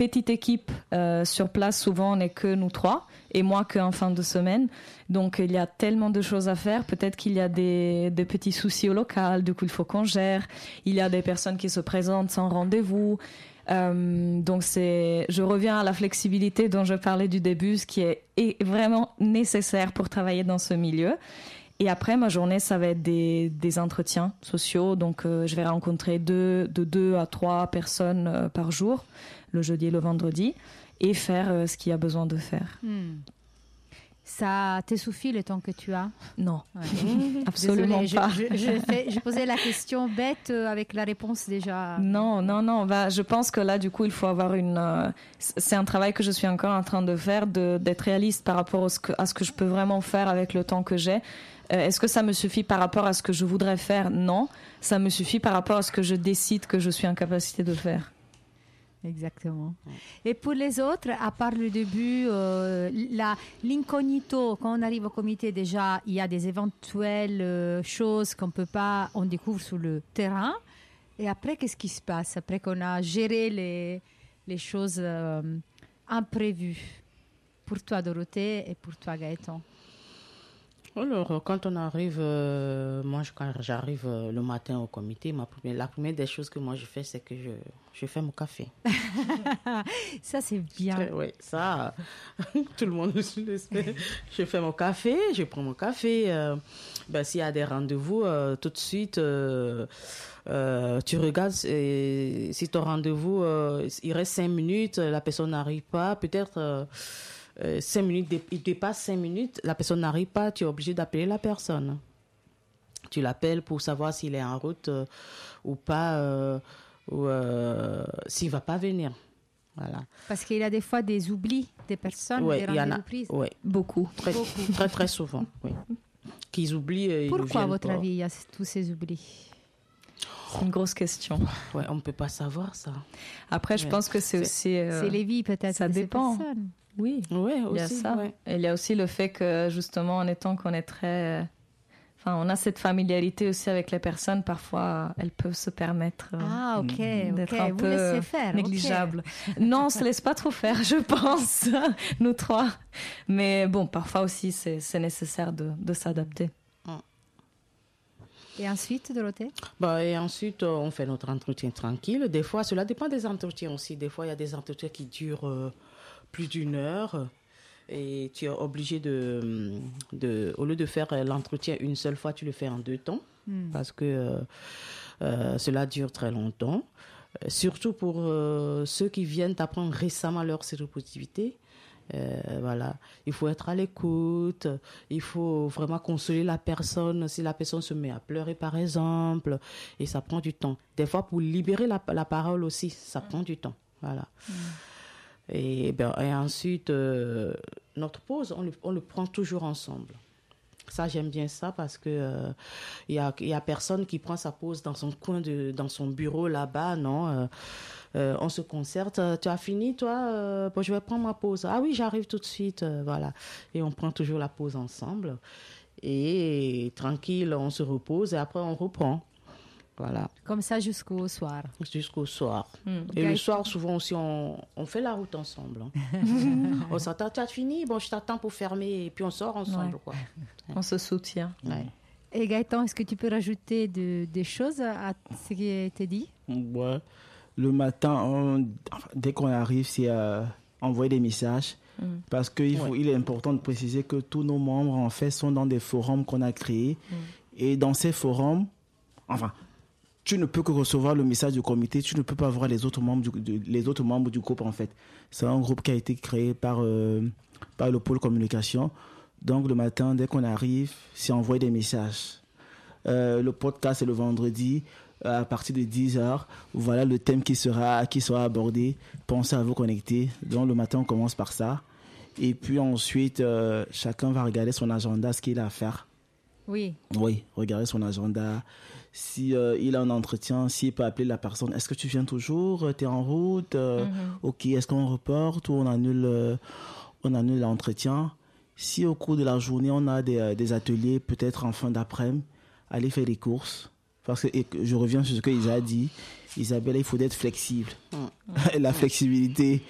petite équipe sur place. Souvent, on n'est que nous 3 et moi qu'en fin de semaine. Donc, il y a tellement de choses à faire. Peut-être qu'il y a des petits soucis au local, du coup, il faut qu'on gère. Il y a des personnes qui se présentent sans rendez-vous. Donc, je reviens à la flexibilité dont je parlais du début, ce qui est vraiment nécessaire pour travailler dans ce milieu. Et après, ma journée, ça va être des entretiens sociaux. Donc, je vais rencontrer de 2 à 3 personnes par jour, le jeudi et le vendredi, et faire ce qu'il y a besoin de faire. Ça te suffit le temps que tu as? Non, ouais. Absolument Désolée, pas. Je posais la question bête avec la réponse déjà. Non. Je pense que là, du coup, il faut avoir c'est un travail que je suis encore en train de faire, d'être réaliste par rapport à ce que je peux vraiment faire avec le temps que j'ai. Est-ce que ça me suffit par rapport à ce que je voudrais faire? Non. Ça me suffit par rapport à ce que je décide que je suis en capacité de faire. Exactement. Et pour les autres, à part le début, l'incognito, quand on arrive au comité, déjà, il y a des éventuelles choses on découvre sur le terrain. Et après, qu'est-ce qui se passe? Après qu'on a géré les choses imprévues. Pour toi, Dorothée, et pour toi, Gaëtan? Alors, quand on arrive, quand j'arrive le matin au comité, la première des choses que moi je fais, c'est que je fais mon café. Ça, c'est bien. Oui, ça, tout le monde le sait. Je fais mon café, je prends mon café. S'il y a des rendez-vous, tout de suite, tu regardes si ton rendez-vous, il reste 5 minutes, la personne n'arrive pas, peut-être... 5 minutes, il dépasse 5 minutes, la personne n'arrive pas, tu es obligé d'appeler la personne. Tu l'appelles pour savoir s'il est en route ou pas, ou s'il ne va pas venir. Voilà. Parce qu'il y a des fois des oublis des personnes, des rendez-vous prises. Oui, beaucoup. Très, très souvent, oui. Qu'ils oublient. Pourquoi, à votre avis, il y a tous ces oublis? C'est une grosse question. Ouais, on ne peut pas savoir ça. Après, je pense que c'est aussi... c'est les vies, peut-être. Ça dépend. Oui, ouais, il y a aussi, ça. Ouais. Et il y a aussi le fait que, justement, en étant qu'on est très... on a cette familiarité aussi avec les personnes. Parfois, elles peuvent se permettre d'être un peu négligeables. Okay. Non, on ne se laisse pas trop faire, je pense, nous 3. Mais bon, parfois aussi, c'est nécessaire de s'adapter. Et ensuite, Dorothée? Et ensuite, on fait notre entretien tranquille. Des fois, cela dépend des entretiens aussi. Des fois, il y a des entretiens qui durent plus d'1 heure. Et tu es obligé au lieu de faire l'entretien une seule fois, tu le fais en 2 temps. Parce que cela dure très longtemps. Surtout pour ceux qui viennent apprendre récemment leur séropositivité. Voilà, il faut être à l'écoute, il faut vraiment consoler la personne si la personne se met à pleurer par exemple, et ça prend du temps. Des fois pour libérer la parole aussi, ça prend du temps. Voilà. Et ensuite notre pause, on le prend toujours ensemble. Ça, j'aime bien ça parce que y a personne qui prend sa pause dans son coin dans son bureau là-bas, non. On se concerte. Tu as fini, toi? Je vais prendre ma pause. Ah oui, j'arrive tout de suite. Voilà. Et on prend toujours la pause ensemble. Et tranquille, on se repose et après, on reprend. Voilà. Comme ça jusqu'au soir. Jusqu'au soir. Et le soir, souvent aussi, on fait la route ensemble. On s'attend. Tu as fini? Bon, je t'attends pour fermer. Et puis, on sort ensemble. Quoi. On se soutient. Ouais. Et Gaëtan, est-ce que tu peux rajouter des choses à ce qui a été dit? Ouais. Le matin, dès qu'on arrive, c'est envoyer des messages. Parce qu'il est important de préciser que tous nos membres, en fait, sont dans des forums qu'on a créés. Et dans ces forums, tu ne peux que recevoir le message du comité, tu ne peux pas voir les autres membres du groupe, en fait. C'est un groupe qui a été créé par le pôle communication. Donc, le matin, dès qu'on arrive, c'est envoyer des messages. Le podcast, c'est le vendredi. À partir de 10h, voilà le thème qui sera abordé. Pensez à vous connecter. Donc le matin, on commence par ça. Et puis ensuite, chacun va regarder son agenda, ce qu'il a à faire. Oui, regarder son agenda. Si il a un entretien, s'il peut appeler la personne. Est-ce que tu viens toujours? Tu es en route? Ok, est-ce qu'on reporte ou on annule l'entretien? Si au cours de la journée, on a des ateliers, peut-être en fin d'après-midi, aller faire des courses. Parce que je reviens sur ce que Isa a dit. Isabelle, il faut être flexible. La flexibilité,